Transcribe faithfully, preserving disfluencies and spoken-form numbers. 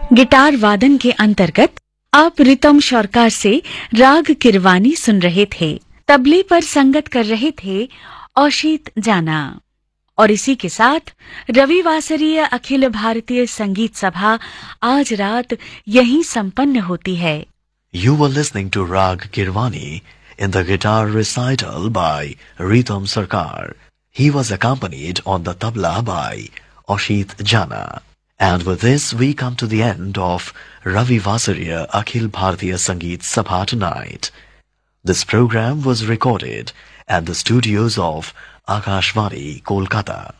Guitar वादन के अंतर्गत आप रितम शौरकार से राग किरवानी सुन रहे थे। तबले पर संगत कर रहे थे औशीत जाना। और इसी के साथ रविवासरीय अखिल भारतीय संगीत सभा आज रात यहीं संपन्न होती है। You were listening to Rag Kirwani in the guitar recital by Ritam Sarkar. He was accompanied on the tabla by Ashit Jana. And with this we come to the end of Ravi Vasariya Akhil Bharatiya Sangeet Sabha tonight. This program was recorded at the studios of Akashvani, Kolkata.